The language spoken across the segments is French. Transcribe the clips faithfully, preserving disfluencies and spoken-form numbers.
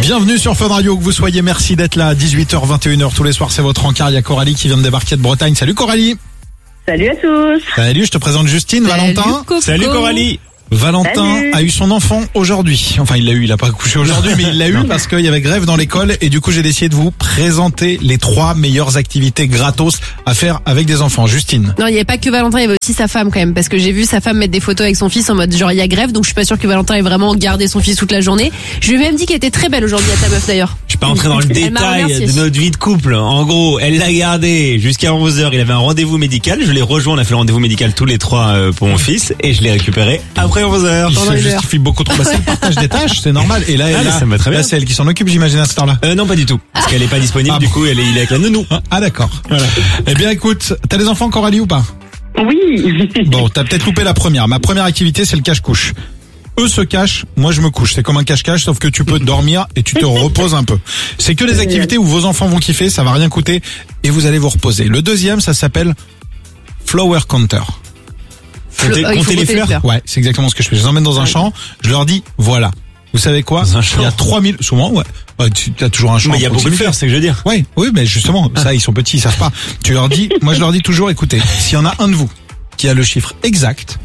Bienvenue sur Fun Radio, que vous soyez, merci d'être là à dix-huit heures vingt et une heures tous les soirs, c'est votre encart. Il y a Coralie qui vient de débarquer de Bretagne. Salut Coralie. Salut à tous. Salut, je te présente Justine. Salut, Valentin. Coco. Salut Coralie. Valentin Salut. a eu son enfant aujourd'hui. Enfin, il l'a eu, il a pas accouché aujourd'hui, mais il l'a eu parce qu'il y avait grève dans l'école et du coup, j'ai décidé de vous présenter les trois meilleures activités gratos à faire avec des enfants. Justine. Non, il n'y avait pas que Valentin, il y avait aussi sa femme quand même, parce que j'ai vu sa femme mettre des photos avec son fils en mode genre il y a grève, donc je suis pas sûre que Valentin ait vraiment gardé son fils toute la journée. Je lui ai même dit qu'elle était très belle aujourd'hui à ta meuf d'ailleurs. Je suis pas entré dans le Elle m'a détail remercié. de notre vie de couple. En gros, elle l'a gardé jusqu'à onze heures. Il avait un rendez-vous médical. Je l'ai rejoint. On a fait le rendez-vous médical tous les trois euh, pour mon fils et je l'ai récupéré après onze heures. Il Pendant se une heure. justifie beaucoup trop. Bah, c'est le partage des tâches, c'est normal. Et là, Ah, elle, mais là, ça me va très là, bien. c'est elle qui s'en occupe, j'imagine, à cette heure-là. Euh, non, pas du tout. Parce qu'elle est pas disponible. Ah du bon. coup, elle est, il est avec la nounou. Ah, d'accord. Voilà. Eh bien, écoute, t'as des enfants, Coralie, ou pas? Oui. Bon, t'as peut-être loupé la première. Ma première activité, c'est le cache-couche. Eux se cachent, moi je me couche. C'est comme un cache-cache, sauf que tu peux dormir et tu te reposes un peu. C'est que les activités où vos enfants vont kiffer, ça va rien coûter et vous allez vous reposer. Le deuxième, ça s'appelle Flower Counter. Comptez, Euh, il faut comptez les compter fleurs. Ouais, c'est exactement ce que je fais. Je les emmène dans un champ, je leur dis, voilà. Vous savez quoi? Dans un Il y a champ. trois mille, souvent, ouais. Ouais, tu as toujours un champ. Mais il y a à beaucoup de proximité. fleurs, c'est ce que je veux dire. Oui, oui, mais justement, ça, ils sont petits, ils savent pas. Tu leur dis, moi je leur dis toujours, écoutez, s'il y en a un de vous qui a le chiffre exact,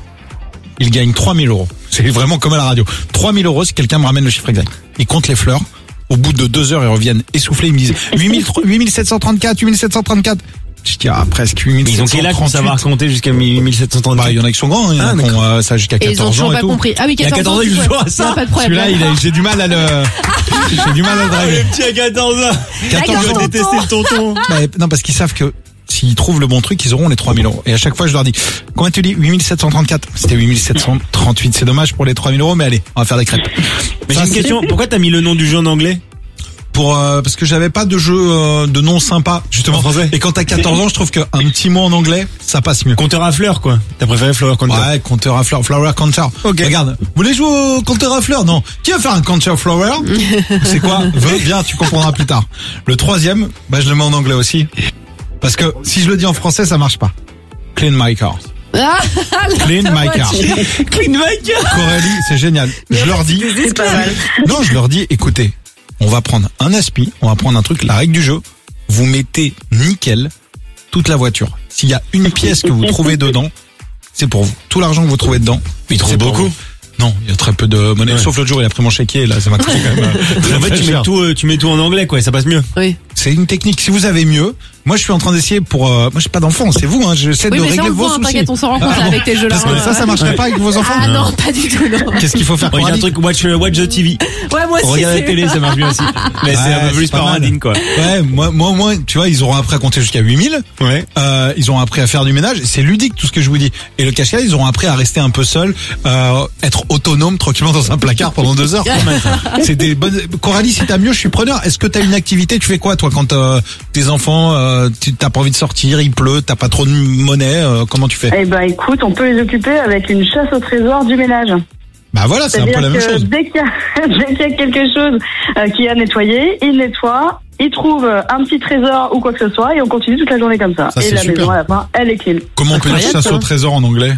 il gagne trois mille euros. C'est vraiment comme à la radio. trois mille euros si quelqu'un me ramène le chiffre exact. Ils comptent les fleurs. Au bout de deux heures, ils reviennent essoufflés. Ils me disent huit mille sept cent trente-quatre, huit mille sept cent trente-quatre. Je dis, ah, presque huit mille Mais ils sept ont cent quel âge pour trente-huit. savoir compter jusqu'à mille sept cent trente? Bah, il y en a qui sont grands, hein. Il y en a Ah, qui ont euh, ça jusqu'à Et ils ont quatorze toujours ans et pas tout. compris. Ah oui, Il y a quatorze ans. quatorze ans, ils ouais. jouent à ça. Non, pas de problème. Celui-là, il est- j'ai du mal à le, j'ai du mal à le Ah, driver. le petit à quatorze ans. quatorze Il ans. va détester le tonton. Mais non, parce qu'ils savent que s'ils trouvent le bon truc, ils auront les trois mille euros. Et à chaque fois, je leur dis, combien tu dis? huit mille sept cent trente-quatre. C'était huit mille sept cent trente-huit. C'est dommage pour les trois mille euros, mais allez, on va faire des crêpes. Mais Ça, j'ai une c'est question. Pourquoi t'as mis le nom du jeu en anglais? Pour, euh, parce que j'avais pas de jeu euh, de nom sympa, justement. En français. Et quand t'as quatorze ans, je trouve qu'un petit mot en anglais, ça passe mieux. Compteur à fleurs, quoi. T'as préféré Flower Counter? Ouais, compteur à fleurs, flower counter. Ok. Regarde, vous voulez jouer au compteur à fleurs? Non. Qui va faire un counter flower? C'est quoi? Veux, viens, tu comprendras plus tard. Le troisième, bah, je le mets en anglais aussi. Parce que si je le dis en français, ça marche pas. Clean my car. Ah, Clean my car. Clean my car. Coralie, c'est génial. Je leur dis, C'est pas mal. non, je leur dis, écoutez, on va prendre un aspi, on va prendre un truc, la règle du jeu, vous mettez nickel toute la voiture. S'il y a une pièce que vous trouvez dedans, c'est pour vous. Tout l'argent que vous trouvez dedans, Il trouve c'est pour beaucoup. vous. Non, il y a très peu de monnaie. Ouais. Sauf l'autre jour, il a pris mon chéquier, là, ça m'a coûté quand même. euh, très, En fait, très tu mets cher. tout, euh, tu mets tout en anglais, quoi, et ça passe mieux. oui. C'est une technique. Si vous avez mieux, moi je suis en train d'essayer pour. Euh, moi j'ai pas d'enfants, c'est vous. Hein, j'essaie Oui, de mais ça, on régler le vos voit, hein, soucis. t'inquiète, on s'en rend compte, là, bon. avec tes jeux-là. Parce que ça, ça marcherait pas avec vos enfants. Ah non, pas du tout, non. Qu'est-ce qu'il faut faire Il y a un Coralie? truc watch, euh, watch the T V. Ouais, moi aussi. Regarde la c'est- télé, ça marche bien aussi. Mais c'est Ouais, un peu plus c'est pas mal. paradine, quoi. Ouais, moi, moi, moi, tu vois, ils auront appris à compter jusqu'à huit mille. Ouais. Euh, ils ont appris à faire du ménage. C'est ludique tout ce que je vous dis. Et le cache-cache, ils auront appris à rester un peu seuls, euh, être autonome tranquillement dans un placard pendant deux heures. quand même. C'est des bonnes. Coralie, si t'as mieux, je suis preneur. Est-ce que t'as une activité? Tu fais quoi toi quand euh, tes enfants, euh, tu t'as pas envie de sortir, il pleut, t'as pas trop de monnaie, euh, comment tu fais? Eh ben, écoute, on peut les occuper avec une chasse au trésor du ménage. Bah voilà, c'est un peu C'est-à-dire la même que chose. dès qu'il y a, dès qu'il y a quelque chose euh, qui est à nettoyer, ils nettoient, ils trouvent un petit trésor ou quoi que ce soit et on continue toute la journée comme ça. Ça, et c'est la super. maison à la fin, elle est clean. Comment on peut dire Incroyable, chasse ça. au trésor en anglais?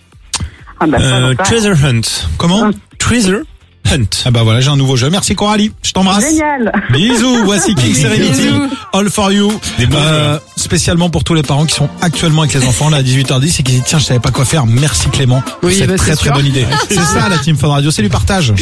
Ah bah, ça, Euh, ça. treasure hunt. Comment? Treasure hunt. Ah bah voilà, j'ai un nouveau jeu. Merci Coralie, je t'embrasse. Génial. Bisous, voici King Serenity, Bisous. All for You. Des bons Euh, jeux. spécialement pour tous les parents qui sont actuellement avec les enfants là à dix-huit heures dix et qui disent tiens je savais pas quoi faire. Merci Clément pour Oui, cette bah, très c'est très sûr. bonne idée. C'est ça la Team Fun Radio, c'est du partage.